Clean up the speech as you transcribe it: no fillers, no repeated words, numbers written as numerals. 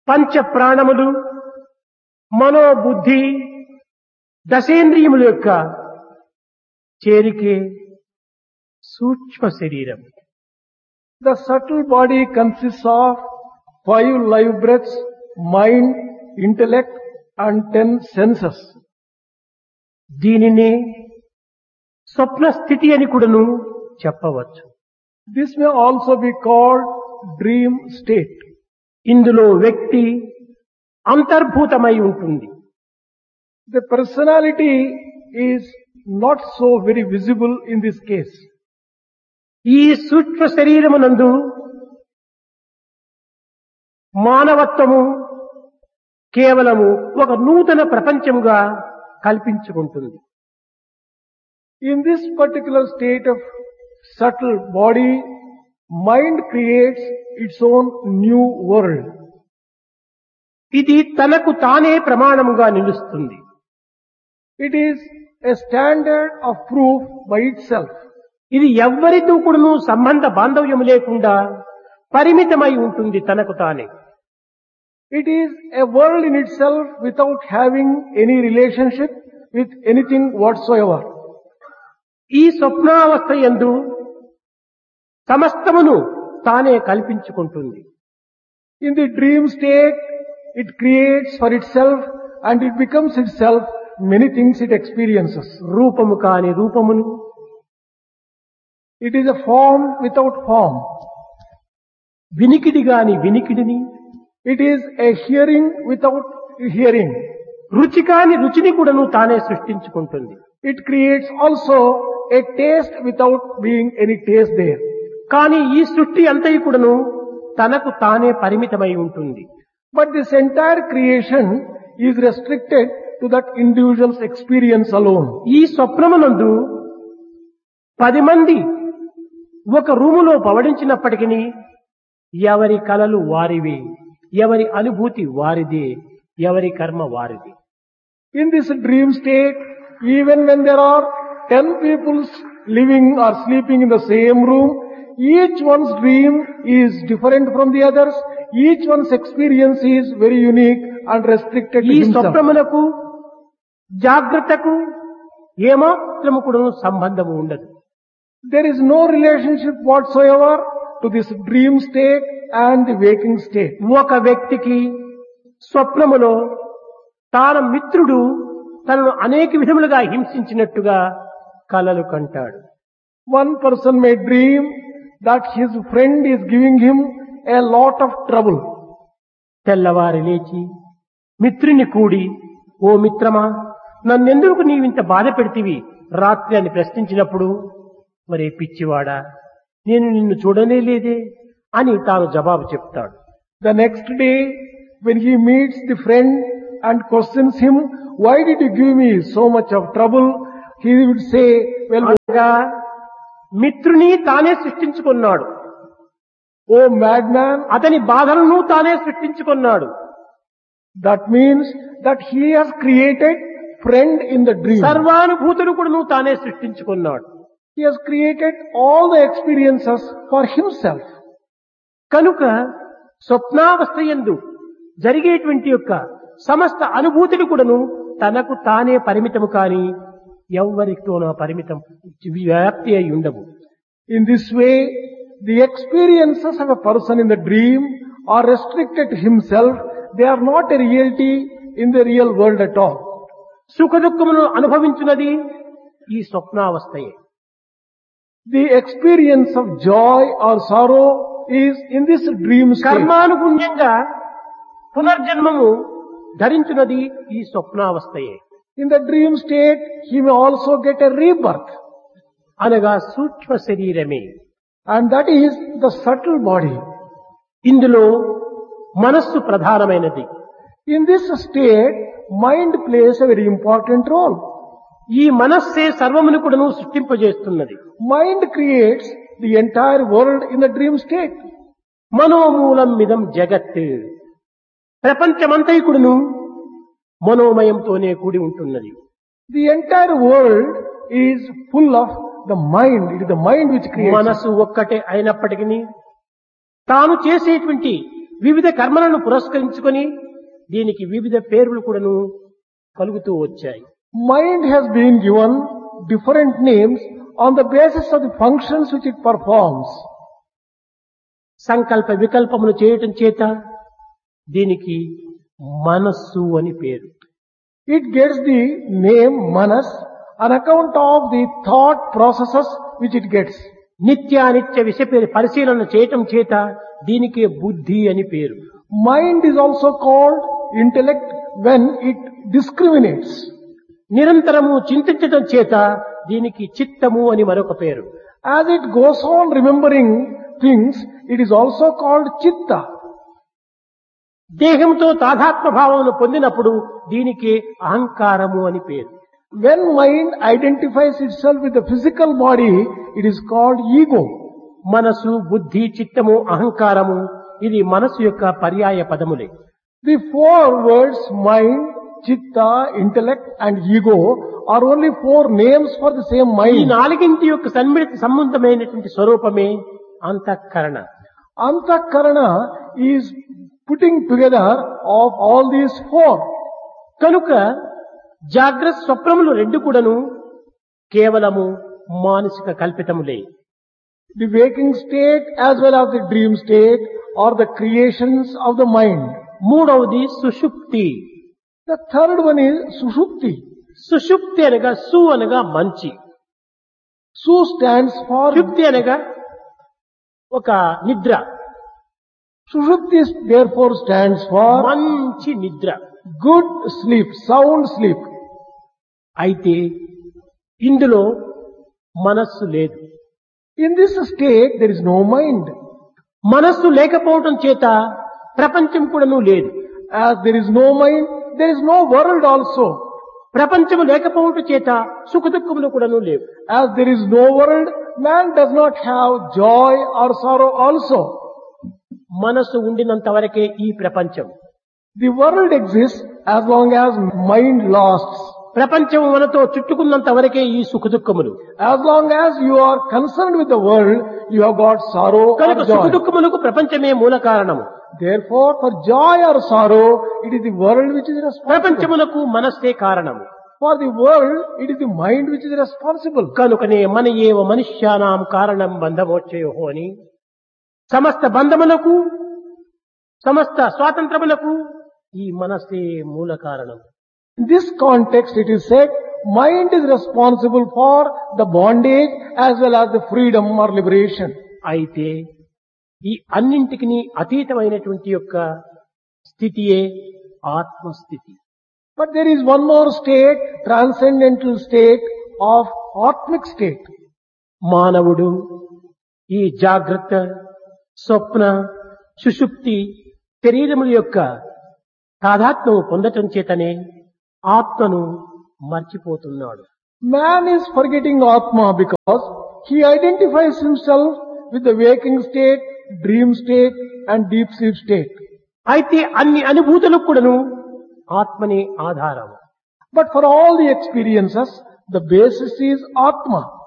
పంచ ప్రాణములు మనోబుద్ధి దశేంద్రియముల యొక్క చేరికే సూక్ష్మ శరీరం. The subtle body consists of 5 live breaths, mind, intellect and 10 senses. దీనినే స్వప్న స్థితి అని కూడాను చెప్పవచ్చు. This may also be called dream state. ఇందులో వ్యక్తి అంతర్భూతమై ఉంటుంది. The personality is not so very visible in this case. ఈ సూక్ష్మ శరీరమునందు మానవత్వము కేవలము ఒక నూతన ప్రపంచముగా కల్పించుకుంటుంది. In this particular state of subtle body, mind creates its own new world. ఇది తనకు తానే ప్రమాణముగా నిలుస్తుంది. It is a standard of proof by itself. ఇది ఎవ్వరితో కూడాను సంబంధ బాంధవ్యము లేకుండా పరిమితమై ఉంటుంది తనకు తానే. It is a world in itself without having any relationship with anything whatsoever. ఈ స్వప్నావస్థ యందు సమస్తమును తానే కల్పించుకుంటుంది. In the dream state, it creates for itself and it becomes itself many things it experiences. రూపము కాని రూపమును, It is a form without form. వినికిడి గాని వినికిడిని, It is a hearing without hearing. రుచి కాని రుచిని కూడాను తానే సృష్టించుకుంటుంది. It creates also a taste without being any taste there. కానీ ఈ సృష్టి అంతయు కూడాను తనకు తానే పరిమితమై ఉంటుంది. But this entire creation is restricted to that individual's experience alone. ఈ స్వప్నమునందు 10 మంది ఒక రూములో పవడించినప్పటికీ ఎవరి కలలు వారివి, ఎవరి అనుభూతి వారిదే, ఎవరి కర్మ వారిది. In this dream state, even when there are 10 people living or sleeping in the same room, each one's dream is different from the others. Each one's experience is very unique and restricted to ఈ himself. స్వప్నమునకు జాగ్రత్తకు ఏమాత్రము కూడా సంబంధము ఉండదు. There is no relationship whatsoever to this dream state and the waking state. ఒక వ్యక్తికి స్వప్నములో తాన మిత్రుడు తనను అనేక విధములుగా హింసించినట్టుగా కలలు కంటాడు. One person may dream that his friend is giving him a lot of trouble. తెల్లవారి లేచి మిత్రుని కూడి, ఓ మిత్రమా, నన్నెందుకు నీవింత బాధ పెడితివి రాత్రి అని ప్రశ్నించినప్పుడు, మరే పిచ్చివాడా, నేను నిన్ను చూడనే లేదే అని తాను జవాబు చెప్తాడు. The next day, when he meets the friend and questions him, why did you give me so much of trouble? He would say, well, మిత్రుని తానే సృష్టించుకున్నాడు. oh madman, అతని బాధలను తానే సృష్టించుకున్నాడు. that means that he has created friend in the dream. సర్వానుభూతులు కూడా తానే సృష్టించుకున్నాడు. He has created all the experiences for himself. కనుక స్వప్నావస్థ యందు జరిగేటువంటి యొక్క సమస్త అనుభూతులు కూడాను తనకు తానే పరిమితము కాని ఎవ్వరితోనో పరిమితం వ్యాప్తి అయి ఉండవు. In this way, the experiences of a person in the dream are restricted to himself. They are not a reality in the real world at all. సుఖ దుఃఖములను అనుభవించున్నది ఈ స్వప్నావస్థయే. The experience of joy or sorrow is in this dream state. కర్మానుగుణ్యంగా పునర్జన్మము ధరించున్నది ఈ స్వప్నావస్థయే. In the dream state, he may also get a rebirth. అనగా సూక్ష్మ శరీరమే. And that is the subtle body. ఇందులో మనస్సు ప్రధానమైనది. In this state, mind plays a very important role. ఈ మనస్సే సర్వమును కూడాను సృష్టింపజేస్తున్నది. Mind creates the entire world in the dream state. మనోమూలం మిదం జగత్. ప్రపంచమంతైకుడును మనోమయంతోనే కూడి ఉంటున్నది. The entire world is full of the mind. It is the mind which creates. మనసు ఒక్కటే అయినప్పటికీ తాను చేసేటువంటి వివిధ కర్మలను పురస్కరించుకొని దీనికి వివిధ పేర్లు కూడాను కలుగుతూ వచ్చాయి. Mind has been given different names on the basis of the functions which it performs. సంకల్ప వికల్పములు చేయటం చేత దీనికి మనస్సు అని పేరు. It gets the name Manas on account of the thought processes which it gets. నిత్యానిత్య విషయ పరిశీలన చేయటం చేత దీనికి బుద్ధి అని పేరు. Mind is also called intellect when it discriminates. నిరంతరము చింతించటం చేత దీనికి చిత్తము అని మరొక పేరు. As it goes on remembering things, it is also called chitta. దేహంతో తాదాత్మ్య భావమును పొందినప్పుడు దీనికి అహంకారము అని పేరు. When mind identifies itself with the physical body, it is called ego. మనసు, బుద్ధి, చిత్తము, అహంకారము ఇది మనసు యొక్క పర్యాయ పదములే. The four words mind, chitta, intellect and ego are only four names for the same ఈ mind. నాలుగింటి యొక్క సన్మిళిత సంబంధమైనటువంటి స్వరూపమే అంతఃకరణ. Antakarana is putting together of all these four. కనుక జాగ్రత్త స్వప్నములు రెండు కూడాను కేవలము మానసిక కల్పితములే. The waking state as well as the dream state are the creations of the mind. మూడవది సుషుప్తి. The third one is Sushupti. సుషుప్తి అనగా సు అనగా మంచి, Su stands for షుప్తి అనగా ఒక నిద్ర, Sushupti therefore stands for మంచి నిద్ర. good sleep, sound sleep. అయితే ఇందులో మనస్సు లేదు. In this state there is no mind. మనస్సు లేకపోవటం చేత ప్రపంచం కూడాను లేదు. As there is no mind, there is no world also. ప్రపంచము లేకపోవటం చేత సుఖ దుఃఖములు కూడాను లేవు. As there is no world, man does not have joy or sorrow also. మనస్సు ఉండినంత వరకే ఈ ప్రపంచం. The world exists as long as mind lasts. ప్రపంచం మనతో చుట్టుకున్నంత వరకే ఈ సుఖ దుఃఖములు. As long as you are concerned with the world, you have got sorrow కనుక or సుఖ joy. దుఃఖములకు ప్రపంచమే మూల కారణము. Therefore, for joy or sorrow, it is the world which is responsible. ప్రపంచములకు మనస్సే కారణము. For the world, it is the mind which is responsible. కనుకనే మన ఏవ మనుష్యానాం కారణం బంధమోక్షయో అని సమస్త బంధములకు సమస్త స్వాతంత్రములకు ఈ మనస్సే మూల కారణం. In this context, it is said, mind is responsible for the bondage as well as the freedom or liberation. అయితే ఈ అన్నింటికి అతీతమైనటువంటి యొక్క స్థితియే ఆత్మస్థితి. But there is one more state, transcendental state of Atmic state. మానవుడు ఈ జాగ్రత్త, స్వప్న, సుషుప్తి శరీరముల యొక్క తాదాత్మ్యము పొందటం చేతనే ఆత్మను మర్చిపోతున్నాడు. Man is forgetting Atma because he identifies himself with the waking state, dream state and deep sleep state. అయితే అన్ని అనుభూతులకు కూడాను ఆత్మనే ఆధారం. But for all the experiences, the basis is Atma.